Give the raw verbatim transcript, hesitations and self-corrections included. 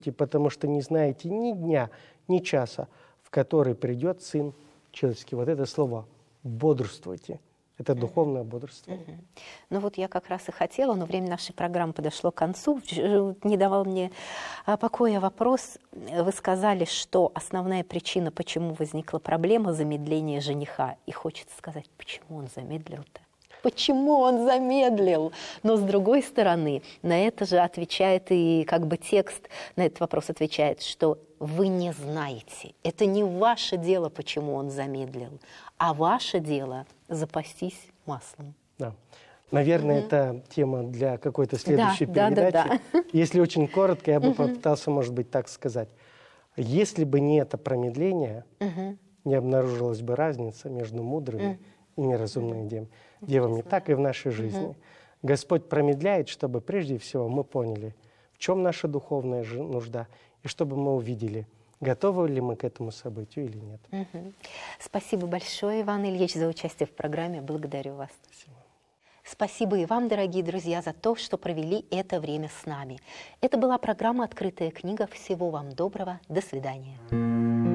потому что не знаете ни дня, ни часа, в который придет Сын Человеческий. Вот это слово «бодрствуйте». Это духовное бодрствование. Uh-huh. Ну вот я как раз и хотела, но время нашей программы подошло к концу. Не давал мне покоя вопрос. Вы сказали, что основная причина, почему возникла проблема замедления жениха. И хочется сказать, почему он замедлил-то? Почему он замедлил? Но с другой стороны, на это же отвечает и как бы текст на этот вопрос отвечает, что вы не знаете. Это не ваше дело, почему он замедлил, а ваше дело запастись маслом. Да. Наверное, угу. это тема для какой-то следующей да, передачи. Да, да, да. Если очень коротко, я бы угу. попытался, может быть, так сказать. Если бы не это промедление, угу. не обнаружилась бы разница между мудрыми угу. и неразумными девами. девами. Так и в нашей жизни. Угу. Господь промедляет, чтобы прежде всего мы поняли, в чем наша духовная нужда, и чтобы мы увидели, готовы ли мы к этому событию или нет. Угу. Спасибо большое, Иван Ильич, за участие в программе. Благодарю вас. Спасибо. Спасибо и вам, дорогие друзья, за то, что провели это время с нами. Это была программа «Открытая книга». Всего вам доброго. До свидания.